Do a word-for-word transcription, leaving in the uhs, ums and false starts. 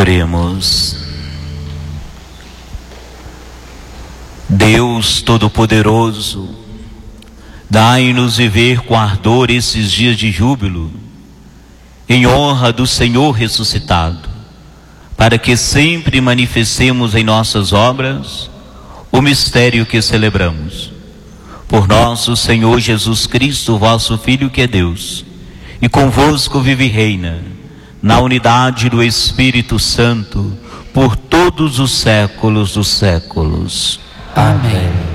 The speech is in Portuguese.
Oremos. Deus Todo-Poderoso, dai-nos viver com ardor esses dias de júbilo, em honra do Senhor ressuscitado, para que sempre manifestemos em nossas obras o mistério que celebramos. Por nosso Senhor Jesus Cristo, vosso Filho, que é Deus, e convosco vive e reina, na unidade do Espírito Santo, por todos os séculos dos séculos. Amém.